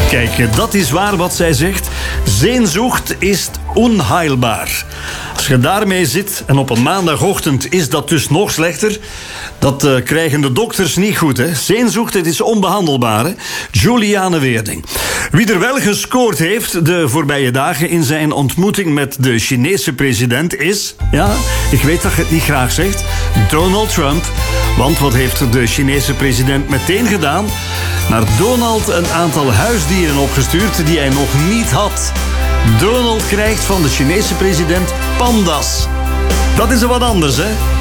Kijk, dat is waar wat zij zegt. Sehnsucht is onheilbaar. Als je daarmee zit en op een maandagochtend is dat dus nog slechter. Dat krijgen de dokters niet goed, hè. Sehnsucht, het is onbehandelbaar, hè. Juliane Weerding. Wie er wel gescoord heeft de voorbije dagen in zijn ontmoeting met de Chinese president is... Ja, ik weet dat je het niet graag zegt. Donald Trump. Want wat heeft de Chinese president meteen gedaan? Naar Donald een aantal huisdieren opgestuurd die hij nog niet had. Donald krijgt van de Chinese president pandas. Dat is er wat anders, hè?